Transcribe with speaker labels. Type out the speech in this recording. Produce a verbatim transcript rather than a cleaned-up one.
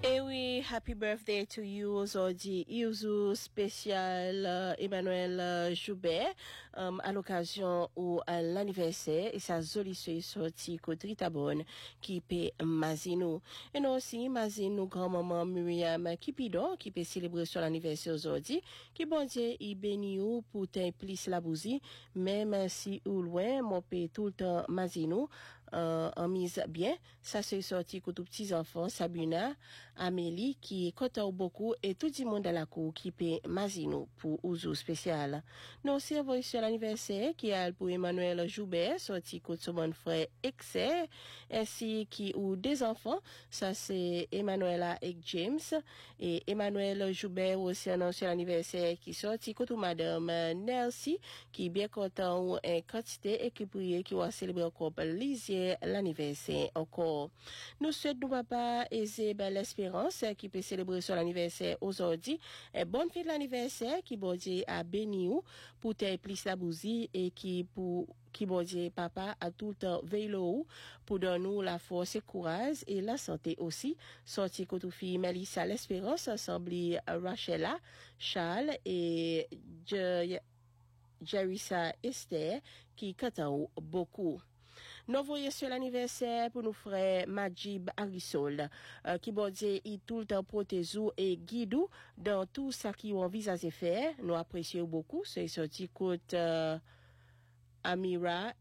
Speaker 1: Et oui, happy birthday to you aujourd'hui. Yuzu spécial euh, Emmanuel euh, Joubert um, à l'occasion ou à l'anniversaire et sa jolie soeur sortie côté Tabonne qui peut Mazino. Et nous aussi Mazino grand-maman Myriam Kipidon qui peut célébrer son anniversaire aujourd'hui. Qui bon Dieu il bénit ou pour t'impliquer la bousie même si ou loin mon peut tout le temps Mazino euh, en mise bien. Ça c'est sorti pour tous petits enfants Sabina Amélie qui est content beaucoup et tout le monde à la cour qui paie Mazino pour Ouzou spécial. Nous servons sur l'anniversaire qui est pour Emmanuel Joubert, sorti contre son frère Excès, ainsi qui ou des enfants, ça c'est Emmanuela et James, et Emmanuel Joubert aussi annonce l'anniversaire qui sorti contre madame Nelsie, qui est bien content ou en quantité et qui prie qui va célébrer encore lisier l'anniversaire encore. Nous souhaitons papa et belle espérance qui peut célébrer son anniversaire aujourd'hui. Et bonne fête de l'anniversaire qui bon Dieu a béni ou pour te plus la bousie et qui pour qui bon Dieu papa a tout le temps veillé ou pour donner nous la force et courage et la santé aussi. Sorti côté fille Melissa l'espérance ensemble Rachela, Charles et Jerissa Esther qui cantent beaucoup. Nous voyons sur l'anniversaire pour nos frères Majib Arisol, euh, qui bon Dieu il tout le temps protège et guide dans tout ça qui ont envisagé faire. Nous apprécions beaucoup. C'est sorti côté euh, Amira